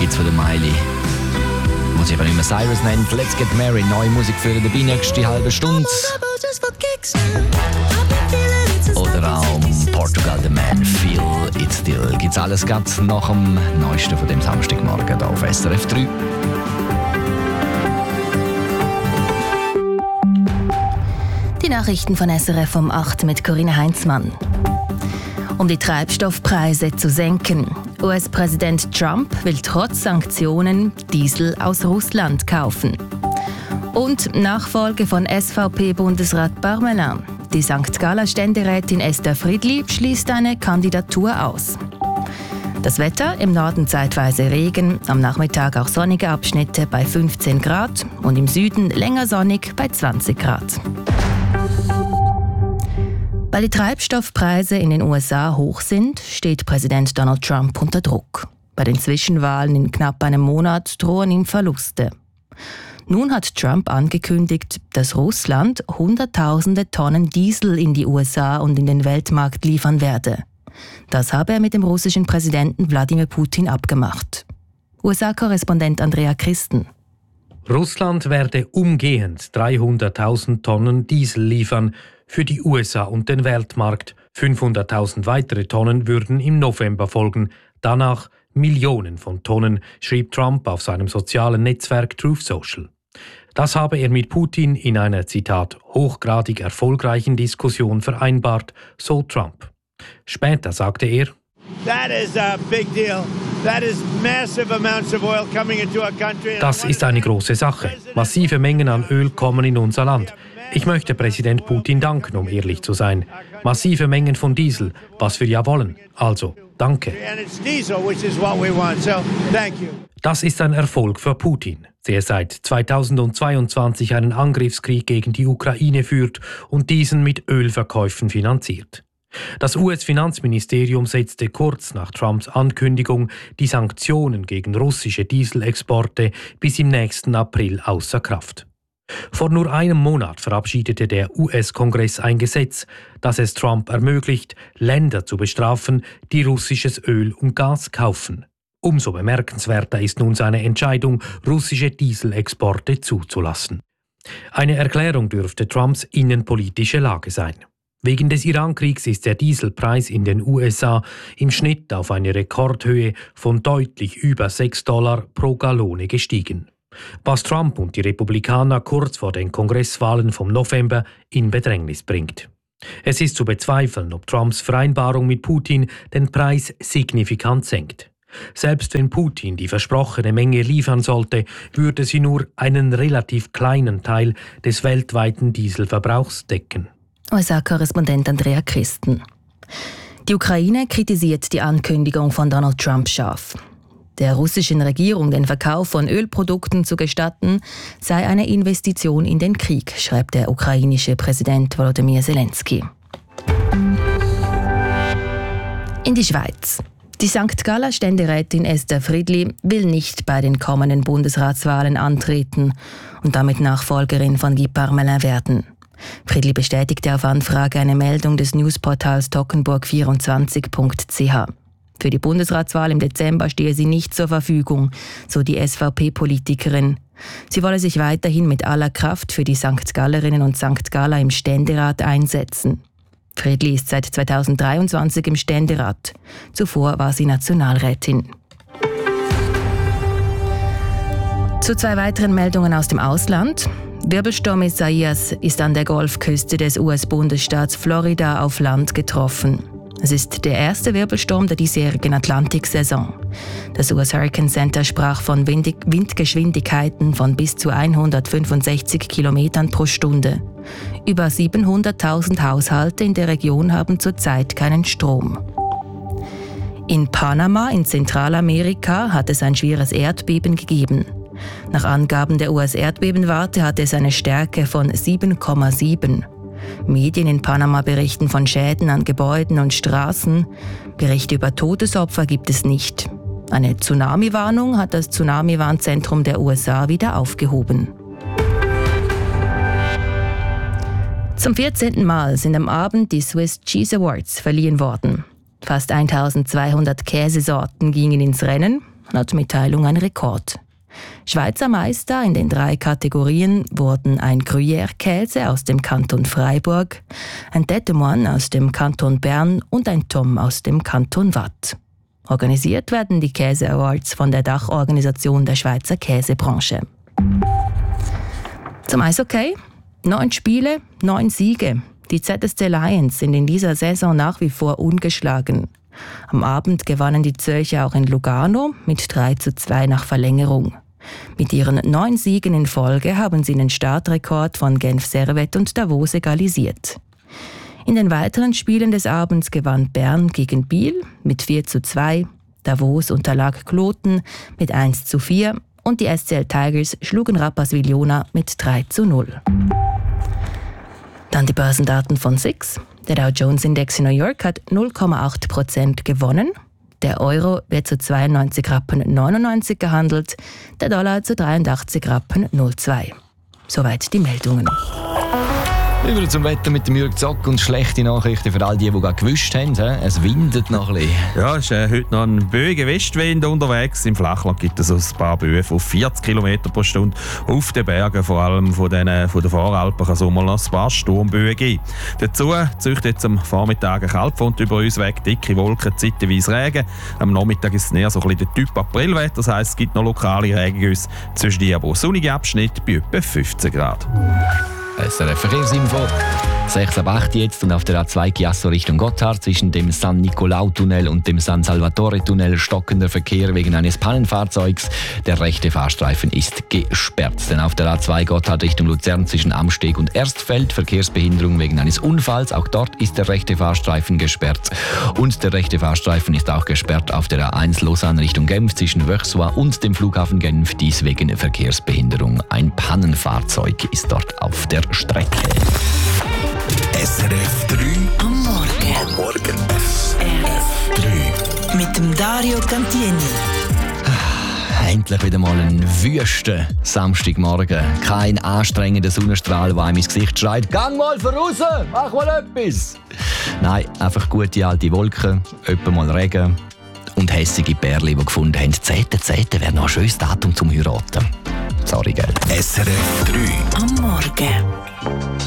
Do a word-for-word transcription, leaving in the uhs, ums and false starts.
Hits von der Miley. Muss ich aber nicht mehr Cyrus nennen. Let's Get Married, neue Musik für dabei, nächste halbe Stunde. Oder auch Portugal The Man, Feel It Still. Gibt's alles ganz nach dem Neuesten von dem Samstagmorgen hier auf S R F drei. Die Nachrichten von S R F um acht mit Corinna Heinzmann. Um die Treibstoffpreise zu senken. U S-Präsident Trump will trotz Sanktionen Diesel aus Russland kaufen. Und Nachfolge von S V P-Bundesrat Parmelin. Die Sankt Galler-Ständerätin Esther Friedli schließt eine Kandidatur aus. Das Wetter: im Norden zeitweise Regen, am Nachmittag auch sonnige Abschnitte bei fünfzehn Grad und im Süden länger sonnig bei zwanzig Grad. Weil die Treibstoffpreise in den U S A hoch sind, steht Präsident Donald Trump unter Druck. Bei den Zwischenwahlen in knapp einem Monat drohen ihm Verluste. Nun hat Trump angekündigt, dass Russland Hunderttausende Tonnen Diesel in die U S A und in den Weltmarkt liefern werde. Das habe er mit dem russischen Präsidenten Wladimir Putin abgemacht. U S A-Korrespondent Andrea Christen. Russland werde umgehend dreihunderttausend Tonnen Diesel liefern für die U S A und den Weltmarkt. fünfhunderttausend weitere Tonnen würden im November folgen. Danach Millionen von Tonnen, schrieb Trump auf seinem sozialen Netzwerk Truth Social. Das habe er mit Putin in einer, Zitat, hochgradig erfolgreichen Diskussion vereinbart, so Trump. Später sagte er: Das ist eine große Sache. Massive Mengen an Öl kommen in unser Land. Ich möchte Präsident Putin danken, um ehrlich zu sein. Massive Mengen von Diesel, was wir ja wollen. Also, danke. Das ist ein Erfolg für Putin, der seit zweitausendzweiundzwanzig einen Angriffskrieg gegen die Ukraine führt und diesen mit Ölverkäufen finanziert. Das U S-Finanzministerium setzte kurz nach Trumps Ankündigung die Sanktionen gegen russische Dieselexporte bis im nächsten April außer Kraft. Vor nur einem Monat verabschiedete der U S-Kongress ein Gesetz, das es Trump ermöglicht, Länder zu bestrafen, die russisches Öl und Gas kaufen. Umso bemerkenswerter ist nun seine Entscheidung, russische Dieselexporte zuzulassen. Eine Erklärung dürfte Trumps innenpolitische Lage sein. Wegen des Irankriegs ist der Dieselpreis in den U S A im Schnitt auf eine Rekordhöhe von deutlich über sechs Dollar pro Gallone gestiegen. Was Trump und die Republikaner kurz vor den Kongresswahlen vom November in Bedrängnis bringt. Es ist zu bezweifeln, ob Trumps Vereinbarung mit Putin den Preis signifikant senkt. Selbst wenn Putin die versprochene Menge liefern sollte, würde sie nur einen relativ kleinen Teil des weltweiten Dieselverbrauchs decken. U S A-Korrespondent Andrea Christen. Die Ukraine kritisiert die Ankündigung von Donald Trump scharf. Der russischen Regierung den Verkauf von Ölprodukten zu gestatten, sei eine Investition in den Krieg, schreibt der ukrainische Präsident Volodymyr Zelensky. In die Schweiz. Die Sankt Galler-Ständerätin Esther Friedli will nicht bei den kommenden Bundesratswahlen antreten und damit Nachfolgerin von Guy Parmelin werden. Friedli bestätigte auf Anfrage eine Meldung des Newsportals toggenburg vierundzwanzig punkt c h. Für die Bundesratswahl im Dezember stehe sie nicht zur Verfügung, so die S V P-Politikerin. Sie wolle sich weiterhin mit aller Kraft für die Sankt Gallerinnen und Sankt Galler im Ständerat einsetzen. Friedli ist seit zweitausenddreiundzwanzig im Ständerat. Zuvor war sie Nationalrätin. Zu zwei weiteren Meldungen aus dem Ausland. Wirbelsturm Isaias ist an der Golfküste des U S-Bundesstaats Florida auf Land getroffen. Es ist der erste Wirbelsturm der diesjährigen Atlantiksaison. Das U S Hurricane Center sprach von Windgeschwindigkeiten von bis zu hundertfünfundsechzig Kilometern pro Stunde. Über siebenhunderttausend Haushalte in der Region haben zurzeit keinen Strom. In Panama in Zentralamerika hat es ein schweres Erdbeben gegeben. Nach Angaben der U S-Erdbebenwarte hatte es eine Stärke von sieben Komma sieben. Medien in Panama berichten von Schäden an Gebäuden und Straßen. Berichte über Todesopfer gibt es nicht. Eine Tsunami-Warnung hat das Tsunami-Warnzentrum der U S A wieder aufgehoben. Zum vierzehnten Mal sind am Abend die Swiss Cheese Awards verliehen worden. Fast eintausendzweihundert Käsesorten gingen ins Rennen. laut Mitteilung ein Rekord. Schweizer Meister in den drei Kategorien wurden ein Gruyère-Käse aus dem Kanton Freiburg, ein Tête de Moine aus dem Kanton Bern und ein Tom aus dem Kanton Waadt. Organisiert werden die Käse Awards von der Dachorganisation der Schweizer Käsebranche. Zum Eishockey. Neun Spiele, neun Siege. Die Z S C Lions sind in dieser Saison nach wie vor ungeschlagen. Am Abend gewannen die Zürcher auch in Lugano mit drei zu zwei nach Verlängerung. Mit ihren neun Siegen in Folge haben sie den Startrekord von Genf Servette und Davos egalisiert. In den weiteren Spielen des Abends gewann Bern gegen Biel mit vier zu zwei, Davos unterlag Kloten mit eins zu vier und die S C L Tigers schlugen Rapperswil-Jona mit drei zu null. Dann die Börsendaten von S I X. Der Dow Jones Index in New York hat null Komma acht Prozent gewonnen. Der Euro wird zu zweiundneunzig Rappen neunundneunzig gehandelt, der Dollar zu dreiundachtzig Rappen null zwei. Soweit die Meldungen. Über zum Wetter mit dem Jürg Zock und schlechte Nachrichten für all die, die gerade gewischt haben. Es windet noch ein bisschen. Ja, es ist äh, heute noch ein böiger Westwind unterwegs. Im Flachland gibt es ein paar Böen von vierzig Kilometer pro Stunde. Auf den Bergen, vor allem von, den, von den Voralpen, kann es auch mal noch ein paar Sturmböen geben. Dazu zieht jetzt am Vormittag eine Kaltfront über uns weg, dicke Wolken, zeitweise Regen. Am Nachmittag ist es näher so ein bisschen der Typ Aprilwetter, das heisst, es gibt noch lokale Regengüsse. Zwischen die aber sonnige Abschnitte bei etwa fünfzehn Grad. S R F Verkehrsinfo. sechs ab acht jetzt und auf der A zwei Chiasso Richtung Gotthard zwischen dem San Nicolau-Tunnel und dem San Salvatore-Tunnel stockender Verkehr wegen eines Pannenfahrzeugs. Der rechte Fahrstreifen ist gesperrt. Denn auf der A zwei Gotthard Richtung Luzern zwischen Amsteg und Erstfeld Verkehrsbehinderung wegen eines Unfalls. Auch dort ist der rechte Fahrstreifen gesperrt. Und der rechte Fahrstreifen ist auch gesperrt auf der A eins Lausanne Richtung Genf zwischen Wöchsua und dem Flughafen Genf. Dies wegen Verkehrsbehinderung. Ein Pannenfahrzeug ist dort auf der Strecke. S R F drei am Morgen. Am Morgen. S R F drei. Mit dem Dario Cantieni. Endlich wieder mal ein wüster Samstagmorgen. Kein anstrengender Sonnenstrahl, der einem ins Gesicht schreit: «Gang mal voraus, mach mal etwas!» Nein, einfach gute alte Wolken, öppe mal Regen und hässige Pärchen, die gefunden haben, Zete, Zete wäre noch ein schönes Datum zum Heiraten. Sorry, gell? S R F drei am Morgen.